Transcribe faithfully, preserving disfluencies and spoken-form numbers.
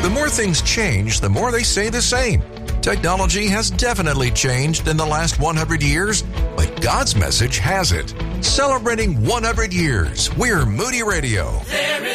The more things change, the more they stay the same. Technology has definitely changed in the last one hundred years, but God's message hasn't. Celebrating one hundred years, we're Moody Radio. There is